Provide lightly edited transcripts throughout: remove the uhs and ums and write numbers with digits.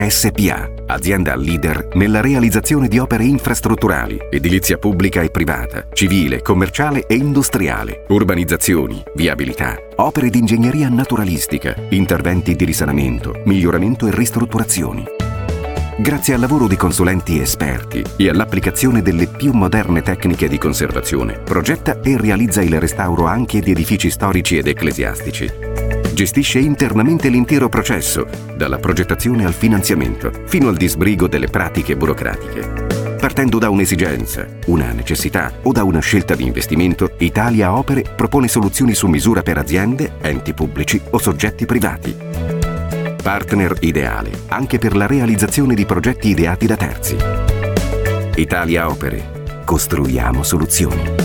SPA, azienda leader nella realizzazione di opere infrastrutturali, edilizia pubblica e privata, civile, commerciale e industriale, urbanizzazioni, viabilità, opere di ingegneria naturalistica, interventi di risanamento, miglioramento e ristrutturazioni. Grazie al lavoro di consulenti esperti e all'applicazione delle più moderne tecniche di conservazione, progetta e realizza il restauro anche di edifici storici ed ecclesiastici. Gestisce internamente l'intero processo, dalla progettazione al finanziamento, fino al disbrigo delle pratiche burocratiche. Partendo da un'esigenza, una necessità o da una scelta di investimento, Italia Opere propone soluzioni su misura per aziende, enti pubblici o soggetti privati. Partner ideale anche per la realizzazione di progetti ideati da terzi. Italia Opere. Costruiamo soluzioni.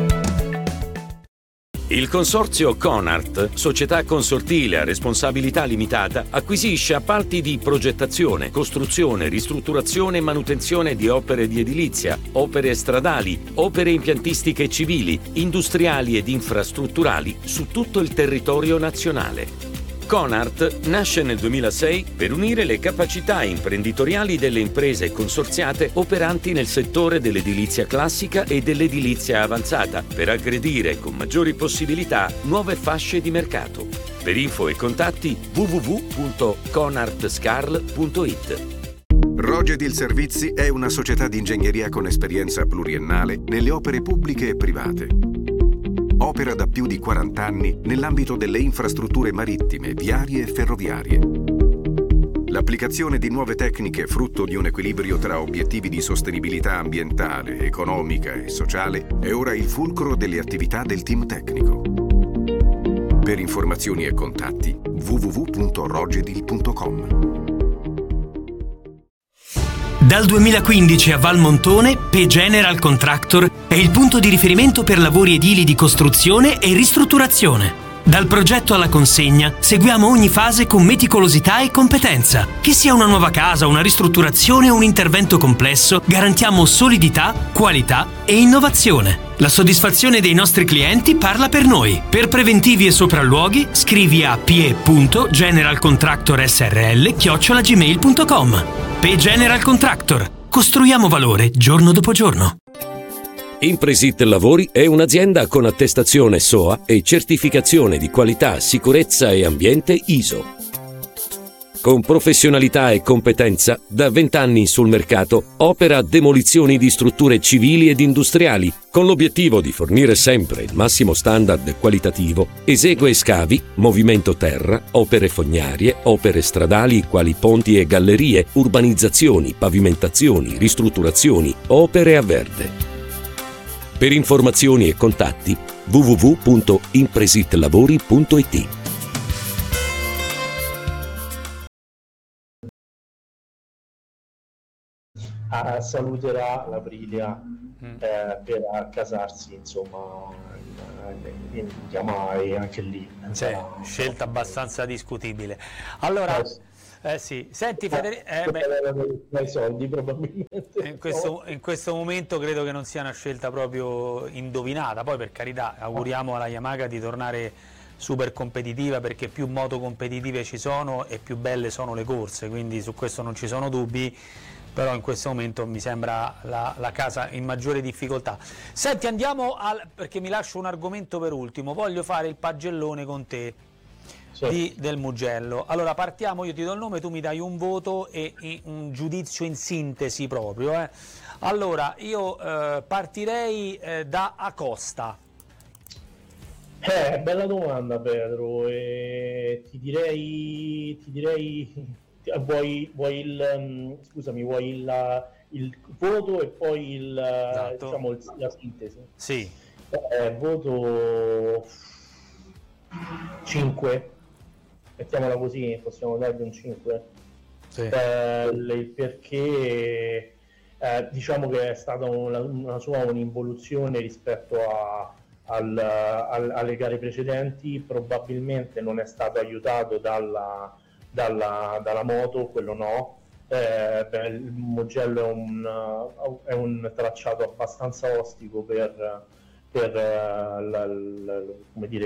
Il consorzio Conart, società consortile a responsabilità limitata, acquisisce appalti di progettazione, costruzione, ristrutturazione e manutenzione di opere di edilizia, opere stradali, opere impiantistiche civili, industriali ed infrastrutturali su tutto il territorio nazionale. Conart nasce nel 2006 per unire le capacità imprenditoriali delle imprese consorziate operanti nel settore dell'edilizia classica e dell'edilizia avanzata, per aggredire con maggiori possibilità nuove fasce di mercato. Per info e contatti www.conartscarl.it. Rogedil Servizi è una società di ingegneria con esperienza pluriennale nelle opere pubbliche e private. Opera da più di 40 anni nell'ambito delle infrastrutture marittime, viarie e ferroviarie. L'applicazione di nuove tecniche frutto di un equilibrio tra obiettivi di sostenibilità ambientale, economica e sociale è ora il fulcro delle attività del team tecnico. Per informazioni e contatti www.rogedil.com. Dal 2015 a Valmontone, P General Contractor è il punto di riferimento per lavori edili di costruzione e ristrutturazione. Dal progetto alla consegna seguiamo ogni fase con meticolosità e competenza. Che sia una nuova casa, una ristrutturazione o un intervento complesso, garantiamo solidità, qualità e innovazione. La soddisfazione dei nostri clienti parla per noi. Per preventivi e sopralluoghi scrivi a pie.generalcontractorsrl@gmail.com. P General Contractor. Costruiamo valore giorno dopo giorno. Impresit Lavori è un'azienda con attestazione SOA e certificazione di qualità, sicurezza e ambiente ISO. Con professionalità e competenza, da 20 anni sul mercato, opera demolizioni di strutture civili ed industriali, con l'obiettivo di fornire sempre il massimo standard qualitativo, esegue scavi, movimento terra, opere fognarie, opere stradali quali ponti e gallerie, urbanizzazioni, pavimentazioni, ristrutturazioni, opere a verde. Per informazioni e contatti www.impresitlavori.it. Saluterà l'Aprilia per casarsi, insomma, in Chiamai, anche lì. Scelta abbastanza discutibile. Allora, sì, senti Federico, i soldi probabilmente. In questo momento credo che non sia una scelta proprio indovinata. Poi, per carità, auguriamo alla Yamaha di tornare super competitiva, perché più moto competitive ci sono e più belle sono le corse, quindi su questo non ci sono dubbi. Però in questo momento mi sembra la casa in maggiore difficoltà. Senti, andiamo perché mi lascio un argomento per ultimo, voglio fare il pagellone con te del Mugello. Allora partiamo, io ti do il nome, tu mi dai un voto e un giudizio in sintesi proprio. Allora, io partirei da Acosta. Bella domanda, Pedro, e ti direi vuoi il voto e poi esatto, diciamo la sintesi? Sì. Voto 5, mettiamola così, possiamo dargli un 5. Sì. Perché diciamo che è stata una sua un'involuzione rispetto alle gare precedenti, probabilmente non è stato aiutato dalla moto, quello no. Il Mugello è un tracciato abbastanza ostico per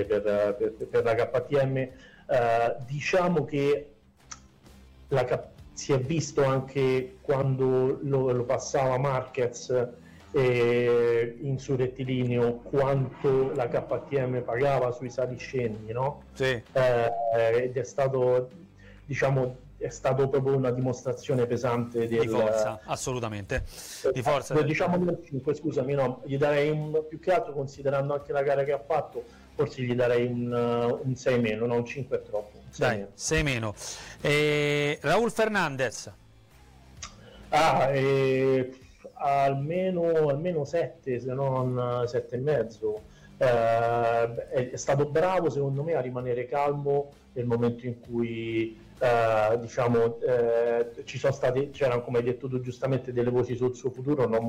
la KTM. Diciamo che si è visto anche quando lo passava Marquez sul rettilineo quanto la KTM pagava sui saliscendi, no? Sì. Ed è stato, diciamo, è stato proprio una dimostrazione pesante di forza, assolutamente, di forza. Diciamo del 5, scusami, no, gli darei più che altro, considerando anche la gara che ha fatto, forse gli darei un 6 meno, no, un 5 è troppo. 6 meno. Raúl Fernández. Almeno 7, se non 7 e mezzo. È stato bravo secondo me a rimanere calmo nel momento in cui c'erano, come hai detto tu giustamente, delle voci sul suo futuro non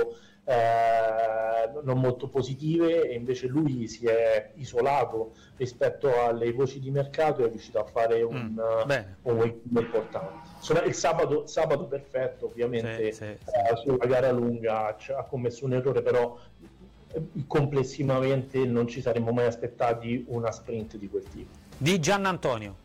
molto positive, e invece lui si è isolato rispetto alle voci di mercato e è riuscito a fare un weekend importante. Il sabato perfetto, ovviamente. Sì. Sulla gara lunga ha commesso un errore, però complessivamente non ci saremmo mai aspettati una sprint di quel tipo. Di Giannantonio.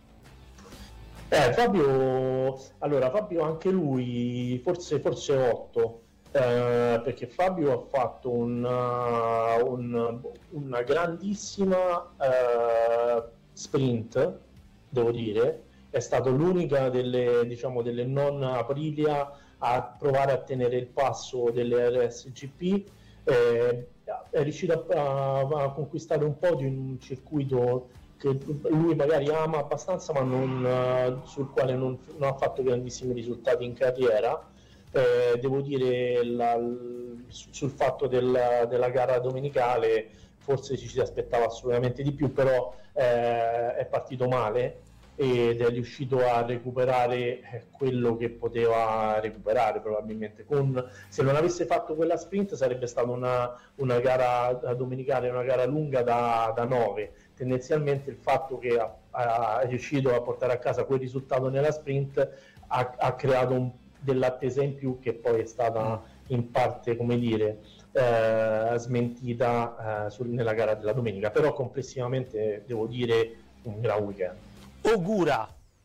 Fabio anche lui forse 8, perché Fabio ha fatto una grandissima sprint, devo dire. È stato l'unica delle non Aprilia a provare a tenere il passo delle RSGP. È riuscito a conquistare un podio in un circuito che lui magari ama abbastanza, ma sul quale non ha fatto grandissimi risultati in carriera. Devo dire, sul fatto della gara domenicale forse ci si aspettava assolutamente di più, però è partito male ed è riuscito a recuperare quello che poteva recuperare. Probabilmente se non avesse fatto quella sprint sarebbe stata una gara domenicale, una gara lunga da 9. Tendenzialmente il fatto che ha riuscito a portare a casa quel risultato nella sprint ha creato dell'attesa in più, che poi è stata in parte, come dire, smentita nella gara della domenica. Però complessivamente devo dire un gran weekend. Ogura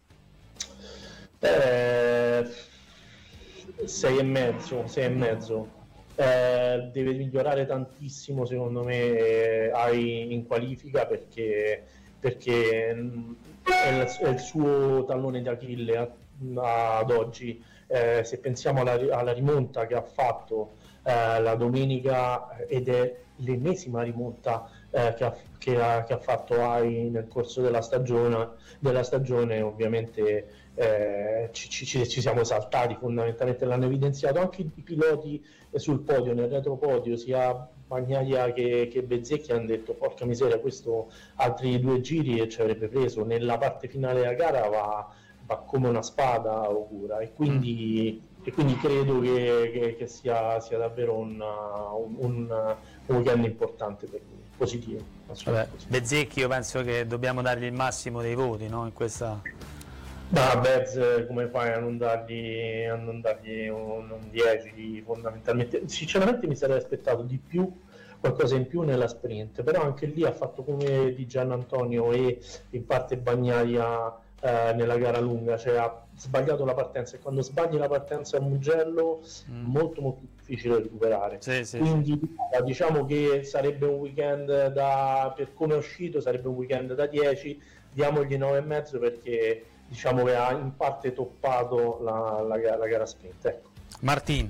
6 e mezzo. Deve migliorare tantissimo secondo me in qualifica, perché è il suo tallone d'Achille ad oggi. Se pensiamo alla rimonta che ha fatto la domenica, ed è l'ennesima rimonta che ha fatto AI nel corso della stagione, ovviamente ci siamo saltati, fondamentalmente l'hanno evidenziato anche i piloti sul podio, nel retropodio, sia Bagnaia che Bezzecchi hanno detto porca miseria, questo altri 2 giri e ci avrebbe preso. Nella parte finale della gara va come una spada Ogura, e quindi credo che sia davvero un weekend importante per lui, positivo. Bezzecchi, io penso che dobbiamo dargli il massimo dei voti, no? In questa... Bez, come fai a non dargli un 10 fondamentalmente? Sinceramente mi sarei aspettato di più, qualcosa in più nella sprint, però anche lì ha fatto come di Giannantonio e in parte Bagnaia nella gara lunga, cioè ha sbagliato la partenza, e quando sbagli la partenza a Mugello molto molto difficile recuperare. Sì. Quindi diciamo che sarebbe un weekend per come è uscito, sarebbe un weekend da 10, diamogli 9,5, perché diciamo che ha in parte toppato la gara sprint. Ecco. Martin.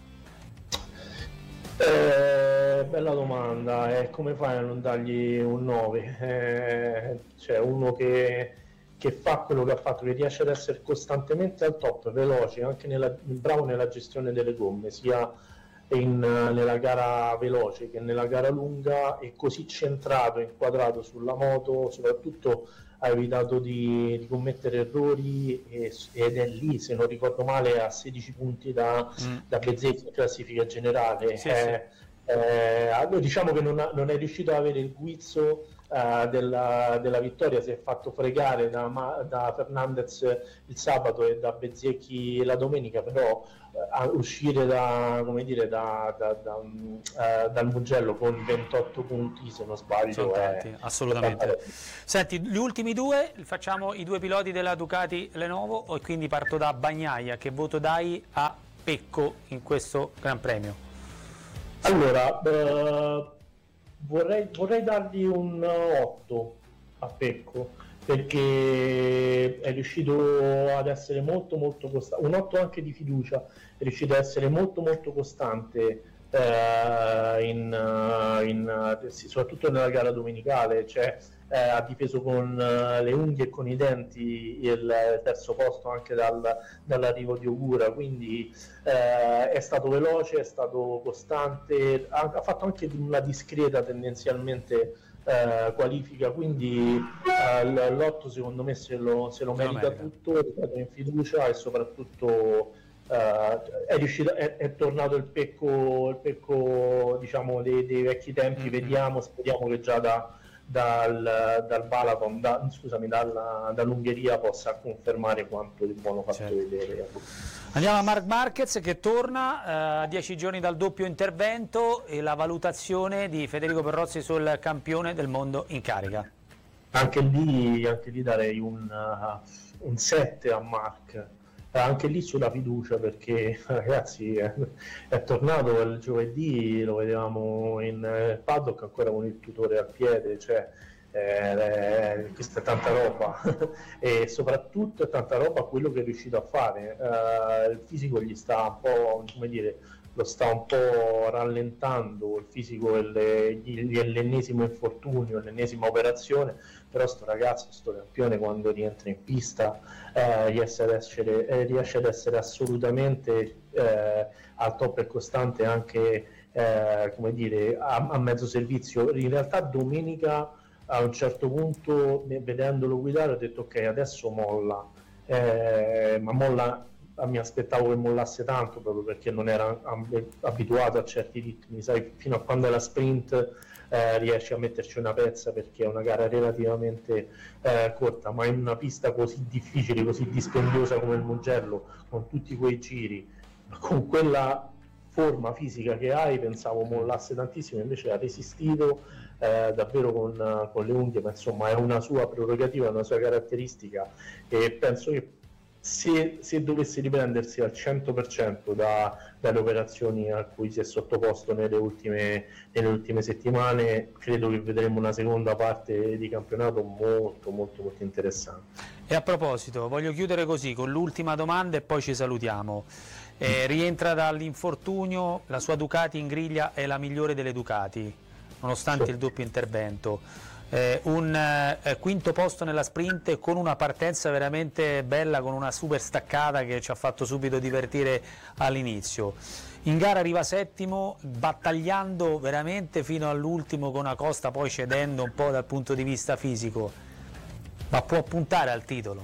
Bella domanda, come fai a non dargli un 9? Cioè uno che fa quello che ha fatto, che riesce ad essere costantemente al top, veloce, anche bravo nella gestione delle gomme, sia nella gara veloce che nella gara lunga, e così centrato, inquadrato sulla moto, soprattutto ha evitato di commettere errori, ed è lì, se non ricordo male, a 16 punti da Bezzecchi in classifica generale. Sì. Diciamo che non è riuscito ad avere il guizzo della vittoria, si è fatto fregare da Fernandez il sabato e da Bezzecchi la domenica, però a uscire dal Mugello con 28 punti, se non sbaglio, tanti, assolutamente. Senti, gli ultimi due, facciamo i due piloti della Ducati Lenovo, e quindi parto da Bagnaia. Che voto dai a Pecco in questo Gran Premio? Allora, vorrei dargli un 8 a Pecco, perché è riuscito ad essere molto costante, un 8 anche di fiducia, è riuscito ad essere molto costante, soprattutto nella gara domenicale, cioè ha difeso con le unghie e con i denti il terzo posto anche dall'arrivo di Ogura, quindi è stato veloce, è stato costante, ha fatto anche una discreta tendenzialmente qualifica, quindi l'8 secondo me se lo merita tutto, in fiducia, e soprattutto è tornato il Pecco diciamo dei vecchi tempi. Vediamo, speriamo che già dal Balaton, dall'Ungheria possa confermare quanto di buono fatto vedere. Andiamo a Marc Marquez, che torna a 10 giorni dal doppio intervento, e la valutazione di Federico Perrozzi sul campione del mondo in carica. Anche lì darei un 7 a Marc, anche lì sulla fiducia, perché ragazzi è tornato il giovedì, lo vedevamo in paddock ancora con il tutore al piede, cioè questa è tanta roba e soprattutto è tanta roba quello che è riuscito a fare. Il fisico gli sta un po', come dire, lo sta un po' rallentando, il fisico è l'ennesimo infortunio, l'ennesima operazione, però sto ragazzo, sto campione, quando rientra in pista riesce ad essere assolutamente al top e costante, anche come dire, a mezzo servizio. In realtà domenica a un certo punto, vedendolo guidare, ho detto ok, adesso molla, ma molla, mi aspettavo che mollasse tanto, proprio perché non era abituato a certi ritmi, sai, fino a quando è la sprint riesce a metterci una pezza, perché è una gara relativamente corta, ma in una pista così difficile, così dispendiosa come il Mugello, con tutti quei giri, con quella forma fisica che hai, pensavo mollasse tantissimo, invece ha resistito davvero con le unghie, ma insomma è una sua prerogativa, una sua caratteristica, e penso che se dovesse riprendersi al 100% dalle operazioni a cui si è sottoposto nelle ultime settimane, credo che vedremo una seconda parte di campionato molto interessante. E a proposito, voglio chiudere così con l'ultima domanda e poi ci salutiamo. Rientra dall'infortunio, la sua Ducati in griglia è la migliore delle Ducati, nonostante il doppio intervento. Un quinto posto nella sprint, con una partenza veramente bella, con una super staccata che ci ha fatto subito divertire all'inizio. In gara arriva settimo, battagliando veramente fino all'ultimo con Acosta, poi cedendo un po' dal punto di vista fisico, ma può puntare al titolo?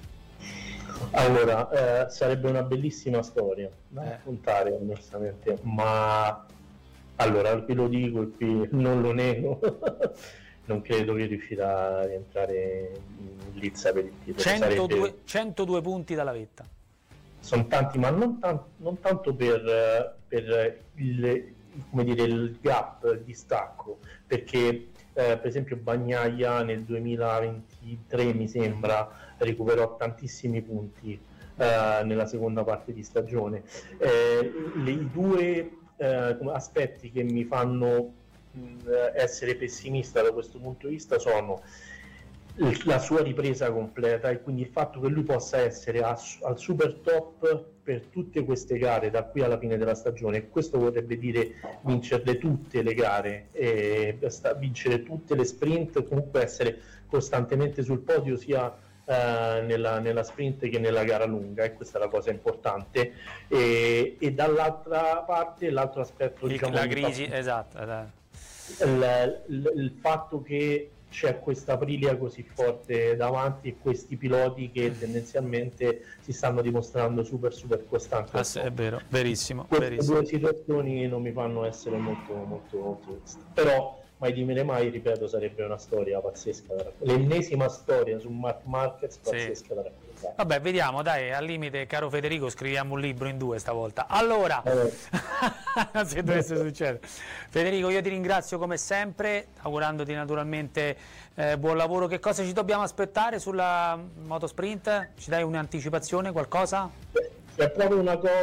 Allora, sarebbe una bellissima storia da puntare, onestamente, ma allora ve lo dico qui, non lo nego. Non credo che riuscirà a rientrare in lizza per il titolo. 102 punti dalla vetta. Sono tanti, ma non tanto per come dire, il gap, il distacco, perché per esempio Bagnaia nel 2023 mi sembra recuperò tantissimi punti nella seconda parte di stagione. I due aspetti che mi fanno essere pessimista da questo punto di vista sono la sua ripresa completa, e quindi il fatto che lui possa essere al super top per tutte queste gare da qui alla fine della stagione, e questo vorrebbe dire vincerle tutte le gare, vincere tutte le sprint, comunque essere costantemente sul podio sia nella sprint che nella gara lunga, e questa è la cosa importante. E dall'altra parte l'altro aspetto, diciamo, la crisi, esatto. Il fatto che c'è questa Aprilia così forte davanti e questi piloti che tendenzialmente si stanno dimostrando super costanti. È vero, verissimo. Queste due situazioni non mi fanno essere molto ottimista, però mai dire mai, ripeto, sarebbe una storia pazzesca, l'ennesima storia su Marc Marquez pazzesca da raccontare. Vabbè, vediamo, dai, al limite, caro Federico, scriviamo un libro in 2 stavolta. Allora, se dovesse succedere. Federico, io ti ringrazio come sempre, augurandoti naturalmente buon lavoro. Che cosa ci dobbiamo aspettare sulla Motosprint? Ci dai un'anticipazione, qualcosa? C'è proprio una cosa